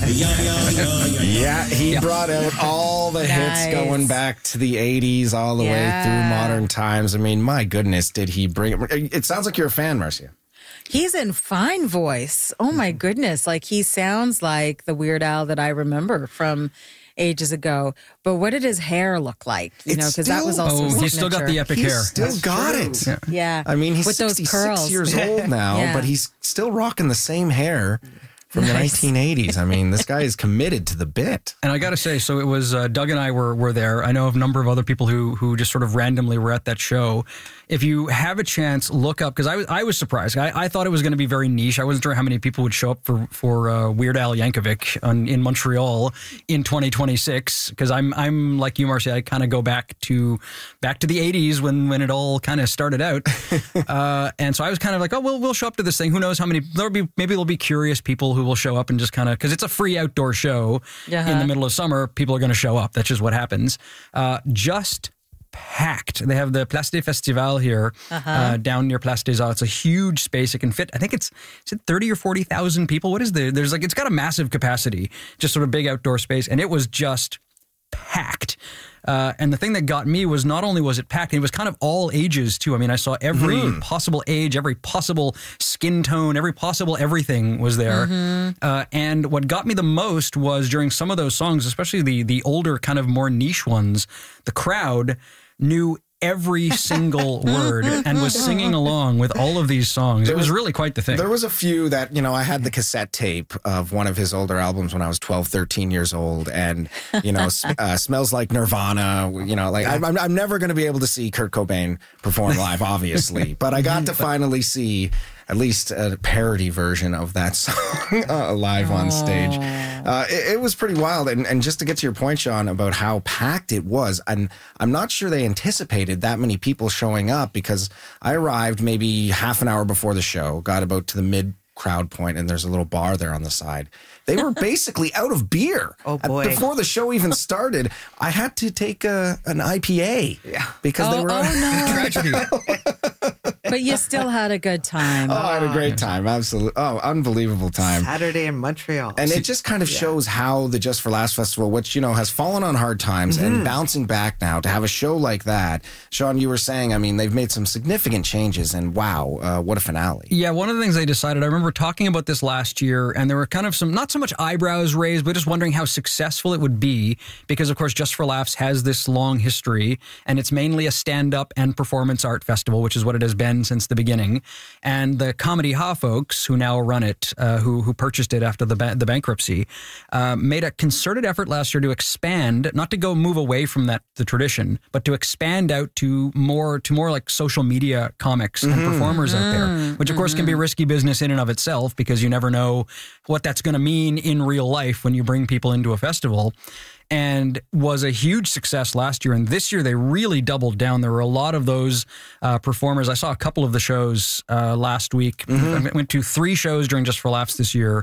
Yeah, he brought out all the hits going back to the 80s all the way through modern times. I mean, my goodness, did he bring it? It sounds like you're a fan, Marcia. He's in fine voice. Oh, my goodness. Like, he sounds like the Weird Al that I remember from ages ago. But what did his hair look like? You know, because that was also he's still got the epic hair. He's still got it. Yeah. I mean, he's with 66 those curls. years old now, but he's still rocking the same hair from the 1980s. I mean, this guy is committed to the bit. And I got to say, so it was Doug and I were there. I know of a number of other people who just sort of randomly were at that show. If you have a chance, look up, because I was surprised. I thought it was going to be very niche. I wasn't sure how many people would show up for Weird Al Yankovic in Montreal in 2026. Because I'm like you, Marcia. I kind of go back to the 80s when it all kind of started out. And so I was kind of like, oh, we'll show up to this thing. Who knows how many? Maybe there'll be curious people who will show up and just kind of, because it's a free outdoor show in the middle of summer. People are going to show up. That's just what happens. Just packed. They have the Place des Festivals here down near Place des Arts. It's a huge space. It can fit, I think is it 30 or 40,000 people? What is there's like, it's got a massive capacity, just sort of big outdoor space. And it was just packed. And the thing that got me was not only was it packed, it was kind of all ages too. I mean, I saw every possible age, every possible skin tone, every possible everything was there. And what got me the most was during some of those songs, especially the older kind of more niche ones, the crowd knew every single word and was singing along with all of these songs. It was really quite the thing. There was a few that, I had the cassette tape of one of his older albums when I was 12, 13 years old. And, Smells Like Nirvana, I'm never going to be able to see Kurt Cobain perform live, obviously. But I got to finally see at least a parody version of that song live on stage. It was pretty wild. And just to get to your point, Sean, about how packed it was, and I'm not sure they anticipated that many people showing up, because I arrived maybe half an hour before the show, got about to the mid crowd point, and there's a little bar there on the side. They were basically out of beer. Oh, boy. Before the show even started, I had to take an IPA because they were tragedy. But you still had a good time. Oh, I had a great time. Absolutely. Oh, unbelievable time. Saturday in Montreal. And it just kind of shows how the Just for Laughs Festival, which, has fallen on hard times and bouncing back now, to have a show like that. Sean, you were saying, I mean, they've made some significant changes, and wow, what a finale. Yeah, one of the things they decided, I remember talking about this last year, and there were kind of some, not so much eyebrows raised, but just wondering how successful it would be, because, of course, Just for Laughs has this long history, and it's mainly a stand-up and performance art festival, which is what it has been since the beginning. And the Comedy Ha folks, who now run it, who purchased it after the bankruptcy, made a concerted effort last year to expand, not to go move away from the tradition, but to expand out to more like social media comics and performers out there, which of course can be risky business in and of itself, because you never know what that's going to mean in real life when you bring people into a festival. And was a huge success last year. And this year they really doubled down. There were a lot of those performers. I saw a couple of the shows last week. I went to 3 shows during Just for Laughs this year,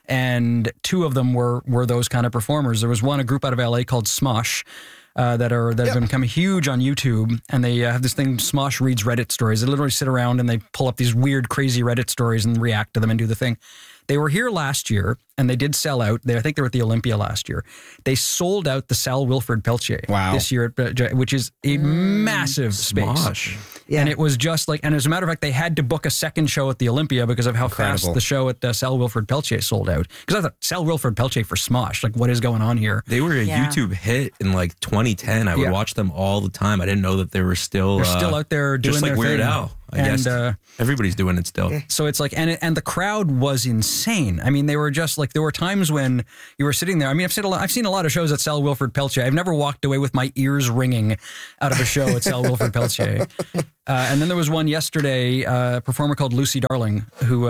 and 2 of them were those kind of performers. There was a group out of LA called Smosh, that have become huge on YouTube, and they have this thing, Smosh Reads Reddit Stories. They literally sit around and they pull up these weird, crazy Reddit stories and react to them and do the thing. They were here last year, and they did sell out. I think they were at the Olympia last year. They sold out the Sal Wilfred Peltier this year, which is a massive space. Smosh. Yeah. And it was just like, and as a matter of fact, they had to book a second show at the Olympia because of how fast the show at Sal Wilfred Peltier sold out. Because I thought, Sal Wilfred Peltier for Smosh, like, what is going on here? They were a YouTube hit in like 2010. I would watch them all the time. I didn't know that they were still... They're still out there doing just like their Weird thing. Al. I guess everybody's doing it still. So it's like, and the crowd was insane. I mean, they were just like, there were times when you were sitting there. I mean, I've seen a lot of shows at Sal Wilfred Peltier. I've never walked away with my ears ringing out of a show at Sal Wilfred Peltier. And then there was one yesterday, a performer called Lucy Darling, who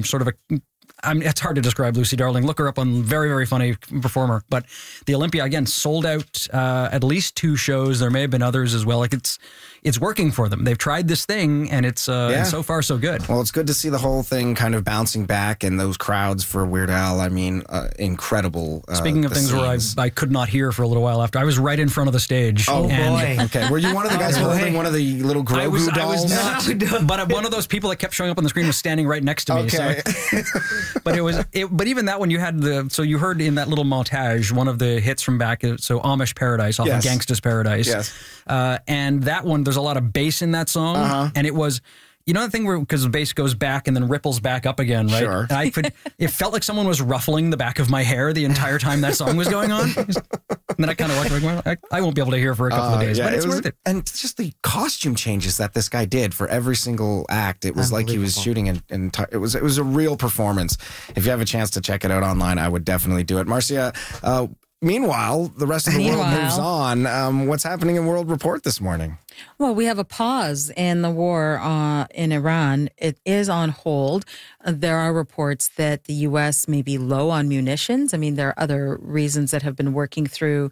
it's hard to describe Lucy Darling. Look her up on very, very funny performer. But the Olympia, again, sold out at least 2 shows. There may have been others as well. Like, it's working for them. They've tried this thing, and it's so far so good. Well, it's good to see the whole thing kind of bouncing back, and those crowds for Weird Al. I mean, incredible. Speaking of things where I could not hear for a little while after, I was right in front of the stage. Oh, boy. Okay. Were you one of the guys holding one of the little Grogu dolls? I was not, but one of those people that kept showing up on the screen was standing right next to me. Okay. So But but even that one, you had so you heard in that little montage, one of the hits from back, so Amish Paradise off of Gangsta's Paradise. Yes. And that one, there's a lot of bass in that song. And it was, you know, the thing where, because the bass goes back and then ripples back up again, right? Sure. And it felt like someone was ruffling the back of my hair the entire time that song was going on. And then I kind of walked away, well, I won't be able to hear for a couple of days, but it's worth it. And just the costume changes that this guy did for every single act. It was like he was shooting it was a real performance. If you have a chance to check it out online, I would definitely do it. Marcia, meanwhile, the rest of the world moves on. What's happening in World Report this morning? Well, we have a pause in the war in Iran. It is on hold. There are reports that the U.S. may be low on munitions. I mean, there are other reasons that have been working through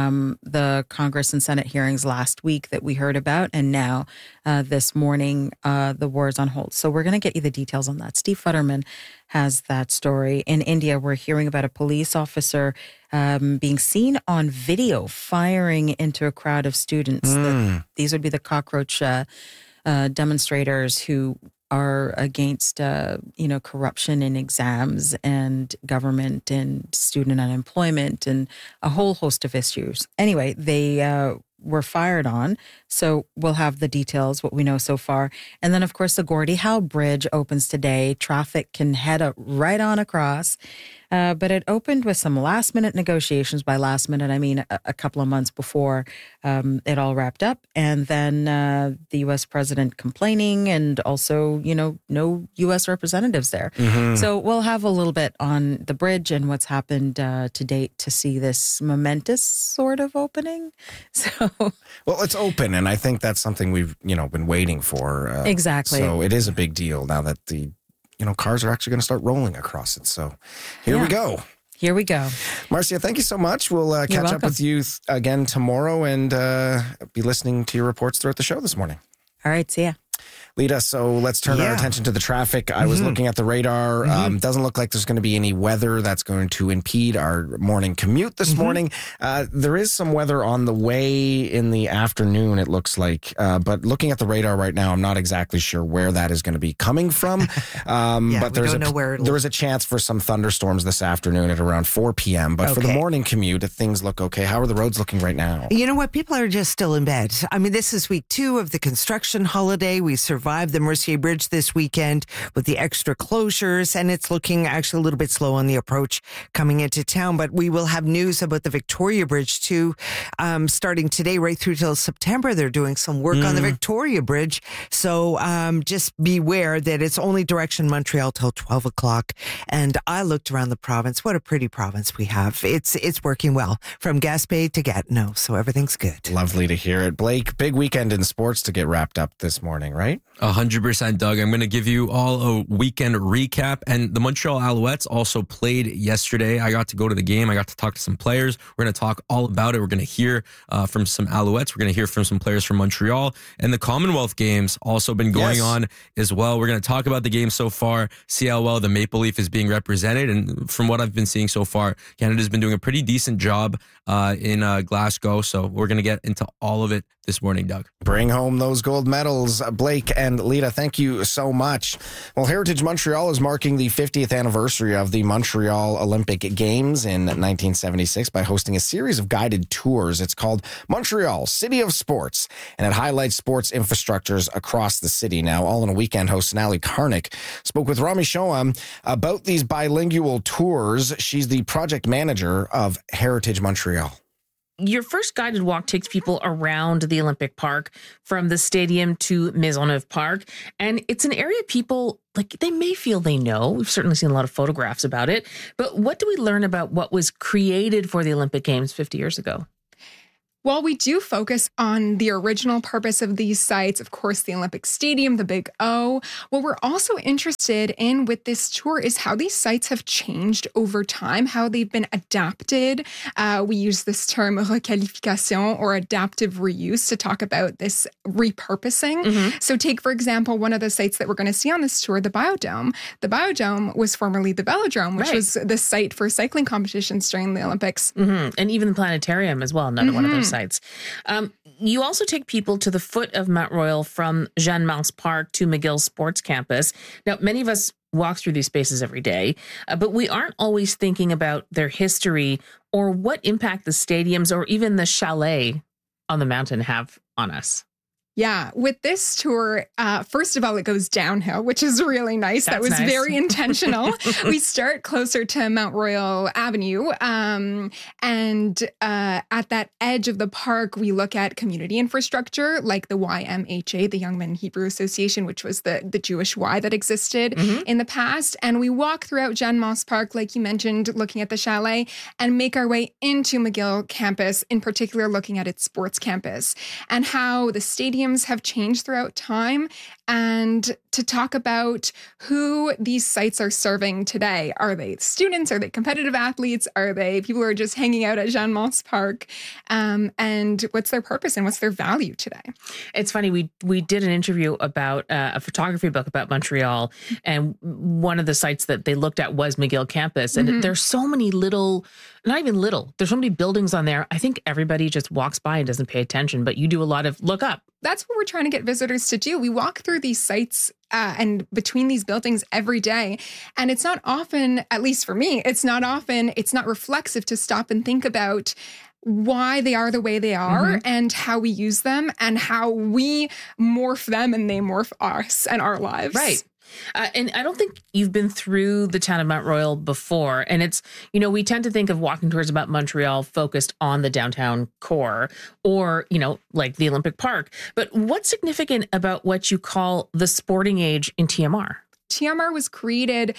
the Congress and Senate hearings last week that we heard about. And now this morning, the war is on hold. So we're going to get you the details on that. Steve Futterman has that story. In India, we're hearing about a police officer being seen on video firing into a crowd of students. These would be the cockroach demonstrators who are against, corruption in exams and government and student unemployment and a whole host of issues. Anyway, they were fired on. So we'll have the details, what we know so far. And then, of course, the Gordie Howe Bridge opens today. Traffic can head right on across. But it opened with some last-minute negotiations. By last minute, I mean a couple of months before it all wrapped up. And then the U.S. president complaining and also, no U.S. representatives there. So we'll have a little bit on the bridge and what's happened to date to see this momentous sort of opening. So, well, it's open, and I think that's something we've, been waiting for. Exactly. So it is a big deal now that the cars are actually going to start rolling across it. So here we go. Here we go. Marcia, thank you so much. We'll catch up with you again tomorrow and be listening to your reports throughout the show this morning. All right. See ya. Lita, so let's turn our attention to the traffic. I was looking at the radar. Doesn't look like there's going to be any weather that's going to impede our morning commute this morning. There is some weather on the way in the afternoon, it looks like. But looking at the radar right now, I'm not exactly sure where that is going to be coming from. But there is a chance for some thunderstorms this afternoon at around 4 p.m. But for the morning commute, things look okay. How are the roads looking right now? You know what? People are just still in bed. I mean, this is week 2 of the construction holiday. We survived the Mercier Bridge this weekend with the extra closures, and it's looking actually a little bit slow on the approach coming into town. But we will have news about the Victoria Bridge too, starting today right through till September. They're doing some work on the Victoria Bridge, so just beware that it's only direction Montreal till 12 o'clock. And I looked around the province. What a pretty province we have. It's working well from Gaspé to Gatineau, so everything's good. Lovely to hear it. Blake, big weekend in sports to get wrapped up this morning, right? 100%, Doug. I'm going to give you all a weekend recap. And the Montreal Alouettes also played yesterday. I got to go to the game. I got to talk to some players. We're going to talk all about it. We're going to hear from some Alouettes. We're going to hear from some players from Montreal. And the Commonwealth Games also been going on as well. We're going to talk about the game so far, see how well the Maple Leaf is being represented. And from what I've been seeing so far, Canada's been doing a pretty decent job in Glasgow. So we're going to get into all of it this morning, Doug. Bring home those gold medals, Blake and Lita. Thank you so much. Well, Heritage Montreal is marking the 50th anniversary of the Montreal Olympic Games in 1976 by hosting a series of guided tours. It's called Montreal City of Sports, and it highlights sports infrastructures across the city. Now, All in a Weekend host Sonali Karnik spoke with Rami Shoam about these bilingual tours. She's the project manager of Heritage Montreal. Your first guided walk takes people around the Olympic Park from the stadium to Maisonneuve Park. And it's an area people, they may feel they know. We've certainly seen a lot of photographs about it. But what do we learn about what was created for the Olympic Games 50 years ago? While we do focus on the original purpose of these sites, of course, the Olympic Stadium, the Big O, what we're also interested in with this tour is how these sites have changed over time, how they've been adapted. We use this term requalification or adaptive reuse to talk about this repurposing. So take, for example, one of the sites that we're going to see on this tour, the Biodome. The Biodome was formerly the Velodrome, which was the site for cycling competitions during the Olympics. And even the planetarium as well, another one of those sites. You also take people to the foot of Mount Royal from Jeanne Mance Park to McGill Sports Campus. Now, many of us walk through these spaces every day, but we aren't always thinking about their history or what impact the stadiums or even the chalet on the mountain have on us. Yeah, with this tour, first of all, it goes downhill, which is really nice. That was nice. very intentional. We start closer to Mount Royal Avenue. And at that edge of the park, we look at community infrastructure like the YMHA, the Young Men Hebrew Association, which was the Jewish Y that existed in the past. And we walk throughout Jeanne Mance Park, like you mentioned, looking at the chalet, and make our way into McGill campus, in particular looking at its sports campus and how the stadiums have changed throughout time, and to talk about who these sites are serving today. Are they students? Are they competitive athletes? Are they people who are just hanging out at Jeanne Mance Park? And what's their purpose and what's their value today? It's funny, we did an interview about a photography book about Montreal, and one of the sites that they looked at was McGill campus. And there's so many little, not even little, there's so many buildings on there. I think everybody just walks by and doesn't pay attention, but you do a lot of look up. That's what we're trying to get visitors to do. We walk through these sites and between these buildings every day. And it's not often, at least for me, it's not reflexive to stop and think about why they are the way they are and how we use them and how we morph them and they morph us and our lives. Right. And I don't think you've been through the town of Mount Royal before. And it's, we tend to think of walking tours about Montreal focused on the downtown core or, like the Olympic Park. But what's significant about what you call the sporting age in TMR? TMR was created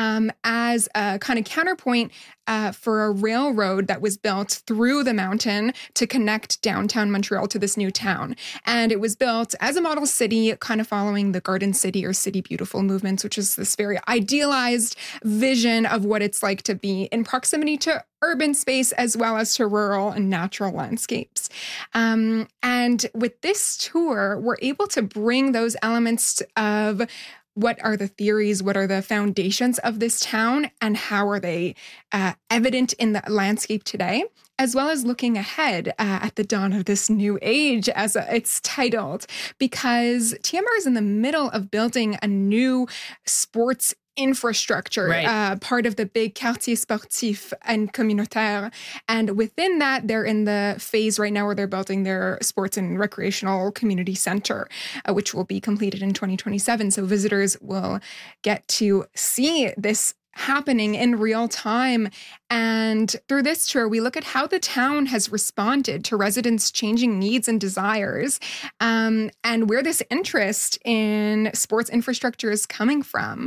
as a kind of counterpoint for a railroad that was built through the mountain to connect downtown Montreal to this new town. And it was built as a model city, kind of following the Garden City or City Beautiful movements, which is this very idealized vision of what it's like to be in proximity to urban space as well as to rural and natural landscapes. And with this tour, we're able to bring those elements of what are the theories, what are the foundations of this town, and how are they evident in the landscape today, as well as looking ahead at the dawn of this new age, as it's titled, because TMR is in the middle of building a new sports infrastructure, part of the big quartier sportif and communautaire. And within that, they're in the phase right now where they're building their sports and recreational community center, which will be completed in 2027. So visitors will get to see this happening in real time. And through this tour, we look at how the town has responded to residents' changing needs and desires, and where this interest in sports infrastructure is coming from,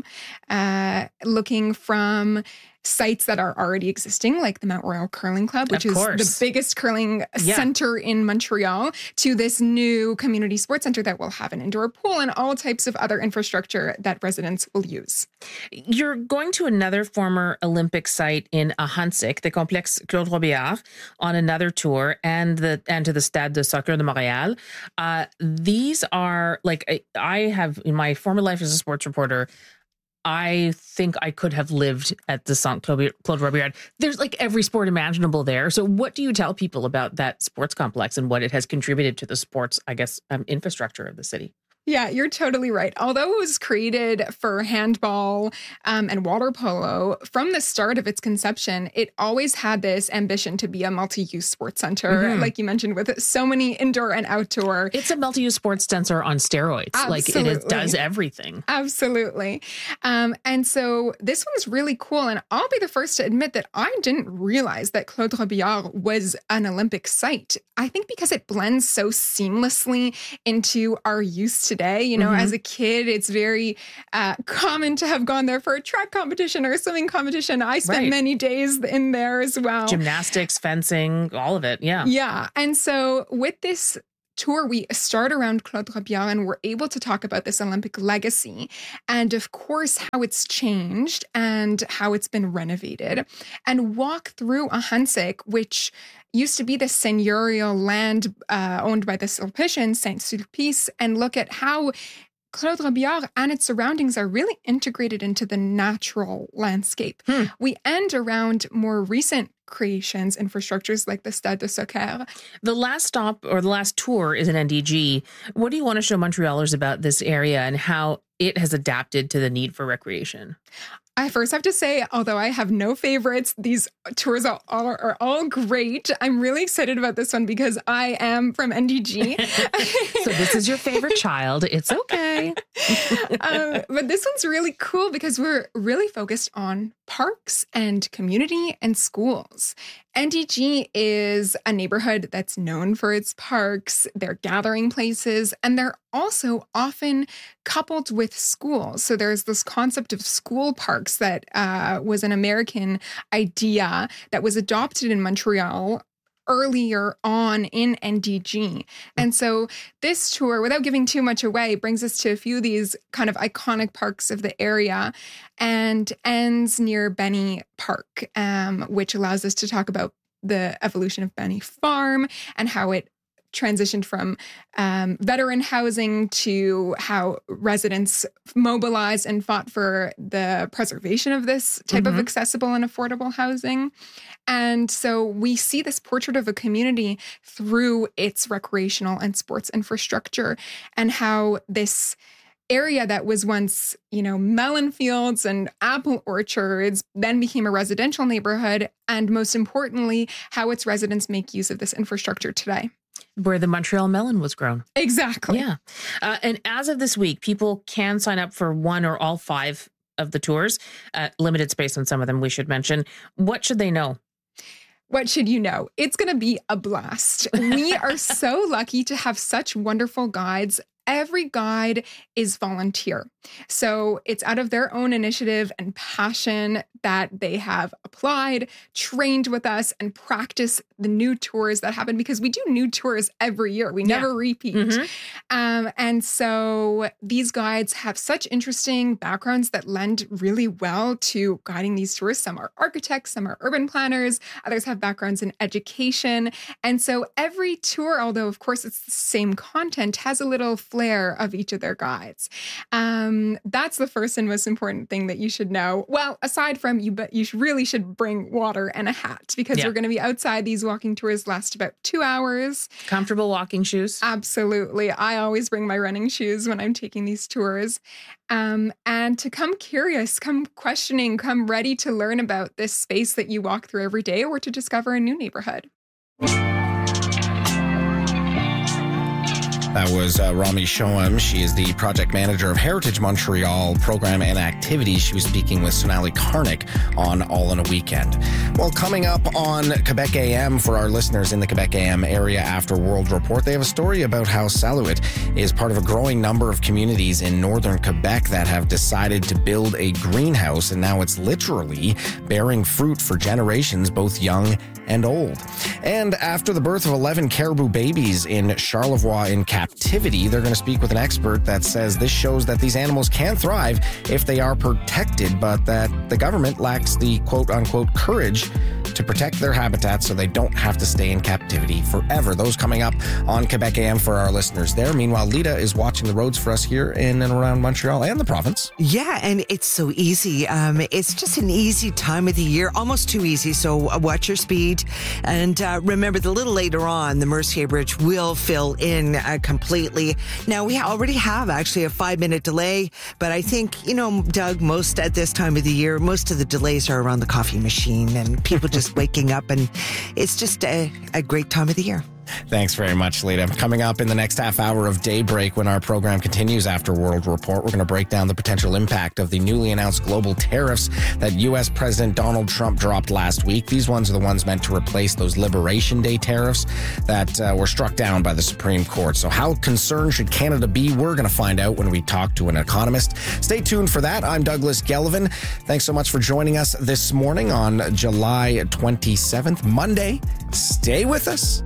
looking from sites that are already existing, like the Mount Royal Curling Club, which is the biggest curling center in Montreal, to this new community sports center that will have an indoor pool and all types of other infrastructure that residents will use. You're going to another former Olympic site in Ahuntsic, the Complexe Claude Robillard, on another tour, and to the Stade de Soccer de Montréal. These are, like, I have, in my former life as a sports reporter, I think I could have lived at the Centre Claude Robillard. There's like every sport imaginable there. So what do you tell people about that sports complex and what it has contributed to the sports, infrastructure of the city? Yeah, you're totally right. Although it was created for handball and water polo, from the start of its conception, it always had this ambition to be a multi-use sports center, like you mentioned, with so many indoor and outdoor. It's a multi-use sports center on steroids. Absolutely. Like it does everything. Absolutely. And so this one's really cool. And I'll be the first to admit that I didn't realize that Claude Robillard was an Olympic site. I think because it blends so seamlessly into our use today. As a kid, it's very common to have gone there for a track competition or a swimming competition. I spent many days in there as well. Gymnastics, fencing, all of it. Yeah. Yeah. And so with this tour, we start around Claude Robillard and we're able to talk about this Olympic legacy and, of course, how it's changed and how it's been renovated, and walk through Ahuntsic, which used to be the seigneurial land owned by the Sulpicians, Saint Sulpice, and look at how Claude Robillard and its surroundings are really integrated into the natural landscape. We end around more recent creations, infrastructures like the Stade de Soccer. The last stop or the last tour is in NDG. What do you want to show Montrealers about this area and how it has adapted to the need for recreation? I first have to say, although I have no favorites, these tours are all great. I'm really excited about this one because I am from NDG. So this is your favorite child. It's okay. But this one's really cool because we're really focused on parks and community and schools. NDG is a neighborhood that's known for its parks, their gathering places, and they're also often coupled with schools. So there's this concept of school parks that was an American idea that was adopted in Montreal earlier on in NDG. And so this tour, without giving too much away, brings us to a few of these kind of iconic parks of the area and ends near Benny Park, which allows us to talk about the evolution of Benny Farm and how it transitioned from veteran housing to how residents mobilized and fought for the preservation of this type of accessible and affordable housing. And so we see this portrait of a community through its recreational and sports infrastructure and how this area that was once, melon fields and apple orchards then became a residential neighborhood. And most importantly, how its residents make use of this infrastructure today. Where the Montreal melon was grown. Exactly. Yeah. And as of this week, people can sign up for one or all 5 of the tours. Limited space on some of them, we should mention. What should they know? What should you know? It's going to be a blast. We are so lucky to have such wonderful guides. Every guide is volunteer. So it's out of their own initiative and passion that they have applied, trained with us, and practice the new tours that happen because we do new tours every year. We never repeat. And so these guides have such interesting backgrounds that lend really well to guiding these tours. Some are architects, some are urban planners, others have backgrounds in education. And so every tour, although of course it's the same content, has a little flair of each of their guides. That's the first and most important thing that you should know. Well, aside from you really should bring water and a hat because we're going to be outside. These walking tours last about 2 hours. Comfortable walking shoes. Absolutely. I always bring my running shoes when I'm taking these tours. And to come curious, come questioning, come ready to learn about this space that you walk through every day or to discover a new neighborhood. That was Rami Shoham. She is the project manager of Heritage Montreal program and activities. She was speaking with Sonali Karnik on All in a Weekend. Well, coming up on Quebec AM for our listeners in the Quebec AM area after World Report, they have a story about how Salouet is part of a growing number of communities in northern Quebec that have decided to build a greenhouse, and now it's literally bearing fruit for generations, both young and old. And after the birth of 11 caribou babies in Charlevoix in captivity, they're going to speak with an expert that says this shows that these animals can thrive if they are protected, but that the government lacks the quote-unquote courage to protect their habitats so they don't have to stay in captivity forever. Those coming up on Quebec AM for our listeners there. Meanwhile, Lita is watching the roads for us here in and around Montreal and the province. Yeah, and it's so easy. It's just an easy time of the year, almost too easy, so watch your speed. And remember, a little later on, the Mercier Bridge will fill in completely. Now, we already have actually a 5-minute delay, but I think, Doug, most at this time of the year, most of the delays are around the coffee machine and people just waking up, and it's just a great time of the year. Thanks very much, Lita. Coming up in the next half hour of Daybreak, when our program continues after World Report, we're going to break down the potential impact of the newly announced global tariffs that U.S. President Donald Trump dropped last week. These ones are the ones meant to replace those Liberation Day tariffs that were struck down by the Supreme Court. So how concerned should Canada be? We're going to find out when we talk to an economist. Stay tuned for that. I'm Douglas Gelvin. Thanks so much for joining us this morning on July 27th, Monday. Stay with us.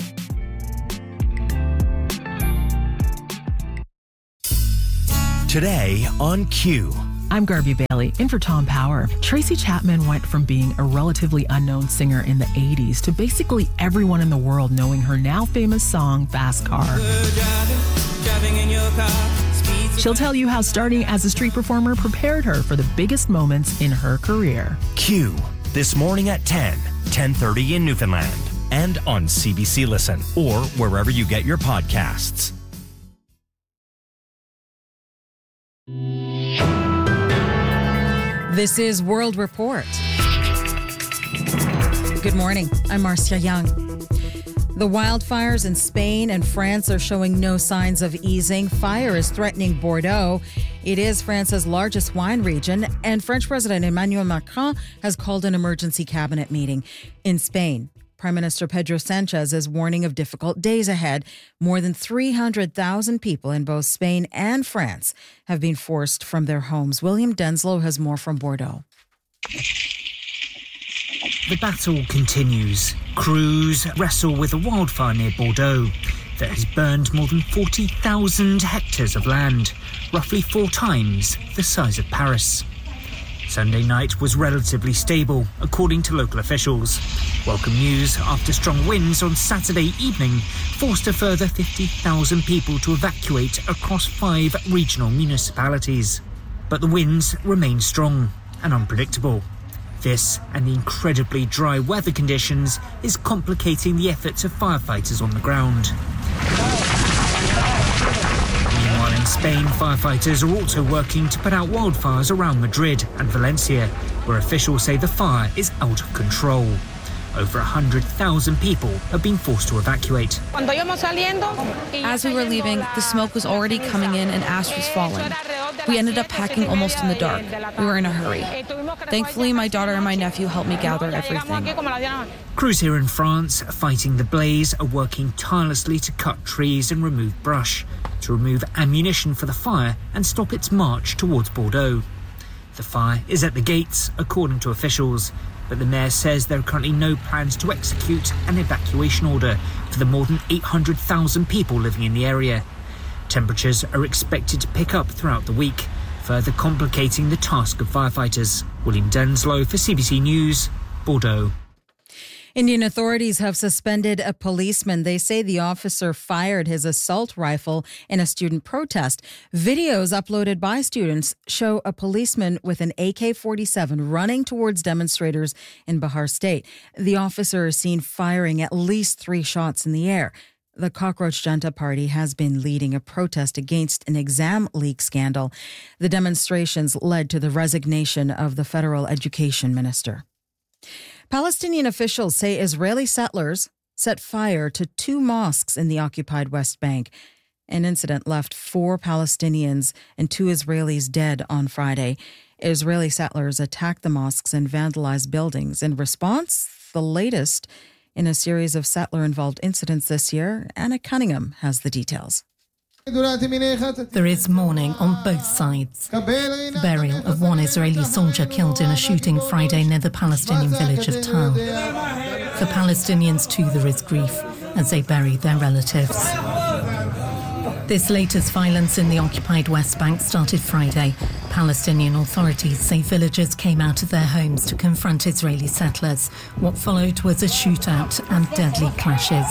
Today on Q. I'm Garby Bailey, in for Tom Power. Tracy Chapman went from being a relatively unknown singer in the 80s to basically everyone in the world knowing her now famous song, Fast Car. Driving in your car, speed She'll tell you how starting as a street performer prepared her for the biggest moments in her career. Q, this morning at 10, 10:30 in Newfoundland, and on CBC Listen or wherever you get your podcasts. This is World Report. Good morning. I'm Marcia Young. The wildfires in Spain and France are showing no signs of easing. Fire is threatening Bordeaux. It is France's largest wine region, and French President Emmanuel Macron has called an emergency cabinet meeting. In Spain, Prime Minister Pedro Sanchez is warning of difficult days ahead. More than 300,000 people in both Spain and France have been forced from their homes. William Denslow has more from Bordeaux. The battle continues. Crews wrestle with a wildfire near Bordeaux that has burned more than 40,000 hectares of land, roughly 4 times the size of Paris. Sunday night was relatively stable, according to local officials. Welcome news after strong winds on Saturday evening forced a further 50,000 people to evacuate across 5 regional municipalities. But the winds remain strong and unpredictable. This and the incredibly dry weather conditions is complicating the efforts of firefighters on the ground. Meanwhile, in Spain, firefighters are also working to put out wildfires around Madrid and Valencia, where officials say the fire is out of control. Over 100,000 people have been forced to evacuate. As we were leaving, the smoke was already coming in and ash was falling. We ended up packing almost in the dark. We were in a hurry. Thankfully, my daughter and my nephew helped me gather everything. Crews here in France fighting the blaze are working tirelessly to cut trees and remove brush, to remove ammunition for the fire and stop its march towards Bordeaux. The fire is at the gates, according to officials, but the mayor says there are currently no plans to execute an evacuation order for the more than 800,000 people living in the area. Temperatures are expected to pick up throughout the week, further complicating the task of firefighters. William Denslow for CBC News, Bordeaux. Indian authorities have suspended a policeman. They say the officer fired his assault rifle in a student protest. Videos uploaded by students show a policeman with an AK-47 running towards demonstrators in Bihar State. The officer is seen firing at least 3 shots in the air. The Cockroach Janta Party has been leading a protest against an exam leak scandal. The demonstrations led to the resignation of the federal education minister. Palestinian officials say Israeli settlers set fire to 2 mosques in the occupied West Bank. An incident left 4 Palestinians and 2 Israelis dead on Friday. Israeli settlers attacked the mosques and vandalized buildings. In response, the latest in a series of settler-involved incidents this year. Anna Cunningham has the details. There is mourning on both sides. The burial of one Israeli soldier killed in a shooting Friday near the Palestinian village of Tal. For Palestinians too, there is grief as they bury their relatives. This latest violence in the occupied West Bank started Friday. Palestinian authorities say villagers came out of their homes to confront Israeli settlers. What followed was a shootout and deadly clashes.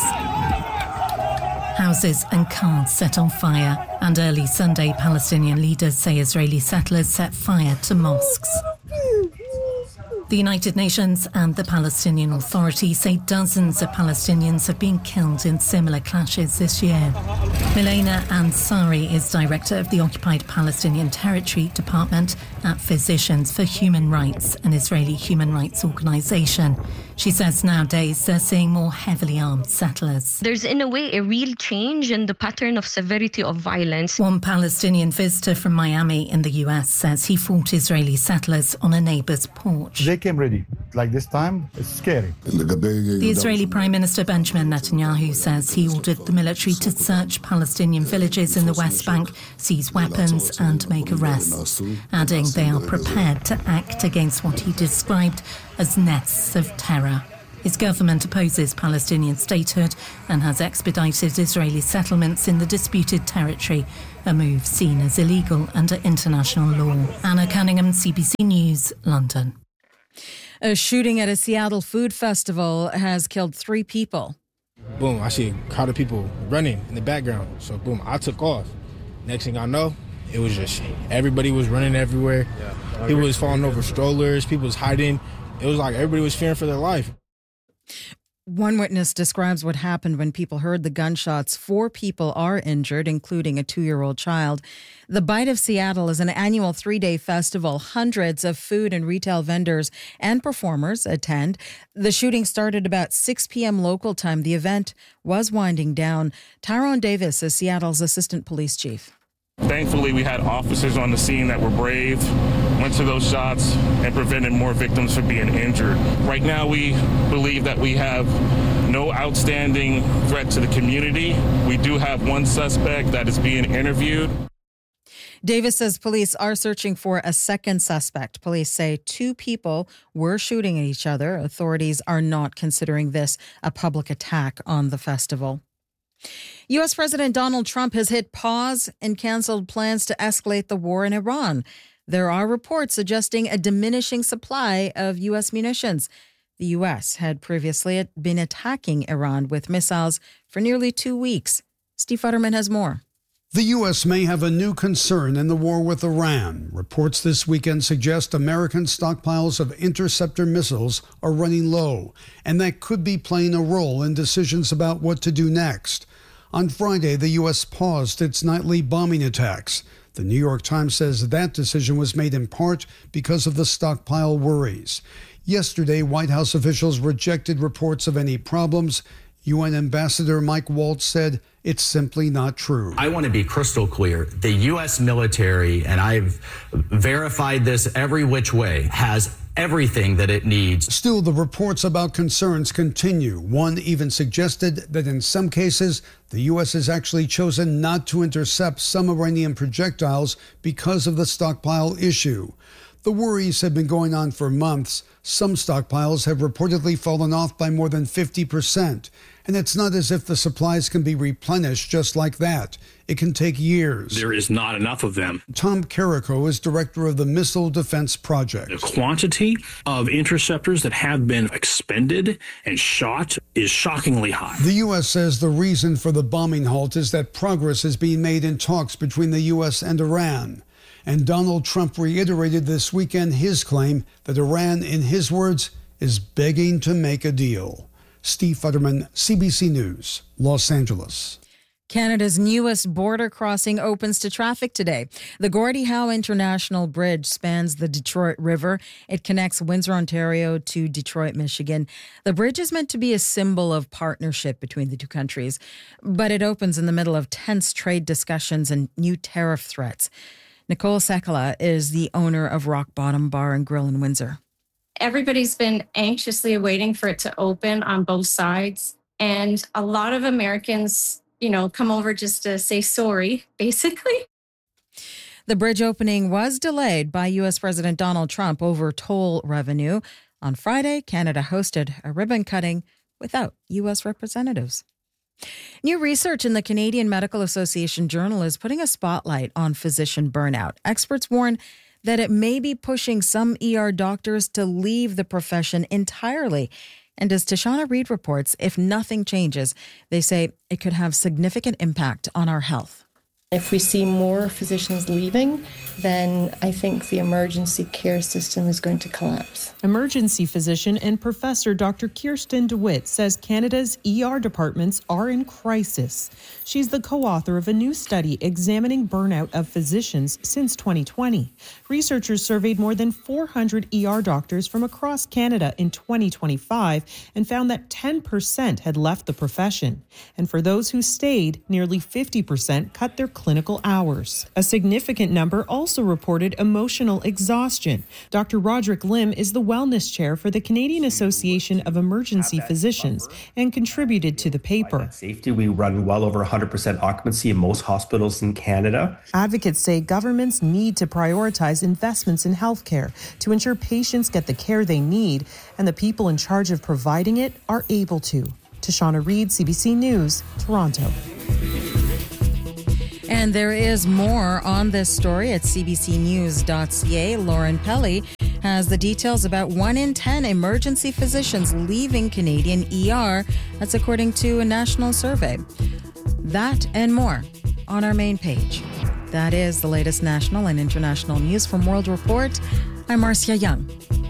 Houses and cars set on fire, and early Sunday, Palestinian leaders say Israeli settlers set fire to mosques. The United Nations and the Palestinian Authority say dozens of Palestinians have been killed in similar clashes this year. Milena Ansari is director of the Occupied Palestinian Territory Department at Physicians for Human Rights, an Israeli human rights organization. She says nowadays they're seeing more heavily armed settlers. There's in a way a real change in the pattern of severity of violence. One Palestinian visitor from Miami in the US says he fought Israeli settlers on a neighbor's porch. They came ready. Like this time, it's scary. The Israeli Prime Minister Benjamin Netanyahu says he ordered the military to search Palestinian villages in the West Bank, seize weapons and make arrests, adding they are prepared to act against what he described as nests of terror. His government opposes Palestinian statehood and has expedited Israeli settlements in the disputed territory, a move seen as illegal under international law. Anna Cunningham, CBC News, London. A shooting at a Seattle food festival has killed 3 people. Boom, I see a crowd of people running in the background. So boom, I took off. Next thing I know, It was just, everybody was running everywhere. People was falling over strollers. People was hiding. It was like everybody was fearing for their life. One witness describes what happened when people heard the gunshots. 4 people are injured, including a 2-year-old child. The Bite of Seattle is an annual 3-day festival. Hundreds of food and retail vendors and performers attend. The shooting started about 6 p.m. local time. The event was winding down. Tyrone Davis is Seattle's assistant police chief. Thankfully, we had officers on the scene that were brave, went to those shots, and prevented more victims from being injured. Right now, we believe that we have no outstanding threat to the community. We do have one suspect that is being interviewed. Davis says police are searching for a second suspect. Police say 2 people were shooting at each other. Authorities are not considering this a public attack on the festival. U.S. President Donald Trump has hit pause and canceled plans to escalate the war in Iran. There are reports suggesting a diminishing supply of U.S. munitions. The U.S. had previously been attacking Iran with missiles for nearly 2 weeks. Steve Futterman has more. The U.S. may have a new concern in the war with Iran. Reports this weekend suggest American stockpiles of interceptor missiles are running low, and that could be playing a role in decisions about what to do next. On Friday, the U.S. paused its nightly bombing attacks. The New York Times says that decision was made in part because of the stockpile worries. Yesterday, White House officials rejected reports of any problems. UN Ambassador Mike Waltz said it's simply not true. I want to be crystal clear. The U.S. military, and I've verified this every which way, has everything that it needs. Still, the reports about concerns continue. One even suggested that in some cases, the U.S. has actually chosen not to intercept some Iranian projectiles because of the stockpile issue. The worries have been going on for months. Some stockpiles have reportedly fallen off by more than 50%. And it's not as if the supplies can be replenished just like that. It can take years. There is not enough of them. Tom Carrico is director of the Missile Defense Project. The quantity of interceptors that have been expended and shot is shockingly high. The U.S. says the reason for the bombing halt is that progress is being made in talks between the U.S. and Iran. And Donald Trump reiterated this weekend his claim that Iran, in his words, is begging to make a deal. Steve Futterman, CBC News, Los Angeles. Canada's newest border crossing opens to traffic today. The Gordie Howe International Bridge spans the Detroit River. It connects Windsor, Ontario to Detroit, Michigan. The bridge is meant to be a symbol of partnership between the two countries, but it opens in the middle of tense trade discussions and new tariff threats. Nicole Sekala is the owner of Rock Bottom Bar and Grill in Windsor. Everybody's been anxiously waiting for it to open on both sides. And a lot of Americans, come over just to say sorry, basically. The bridge opening was delayed by U.S. President Donald Trump over toll revenue. On Friday, Canada hosted a ribbon cutting without U.S. representatives. New research in the Canadian Medical Association Journal is putting a spotlight on physician burnout. Experts warn that it may be pushing some ER doctors to leave the profession entirely. And as Tashana Reed reports, if nothing changes, they say it could have significant impact on our health. If we see more physicians leaving, then I think the emergency care system is going to collapse. Emergency physician and professor Dr. Kirsten DeWitt says Canada's ER departments are in crisis. She's the co-author of a new study examining burnout of physicians since 2020. Researchers surveyed more than 400 ER doctors from across Canada in 2025 and found that 10% had left the profession. And for those who stayed, nearly 50% cut their clinical hours. A significant number also reported emotional exhaustion. Dr. Roderick Lim is the wellness chair for the Canadian Association of Emergency Physicians and contributed to the paper. Safety, we run well over 100% occupancy in most hospitals in Canada. Advocates say governments need to prioritize investments in healthcare to ensure patients get the care they need and the people in charge of providing it are able to. Tashana Reed, CBC News, Toronto. And there is more on this story at cbcnews.ca. Lauren Pelly has the details about 1 in 10 emergency physicians leaving Canadian ER. That's according to a national survey. That and more on our main page. That is the latest national and international news from World Report. I'm Marcia Young.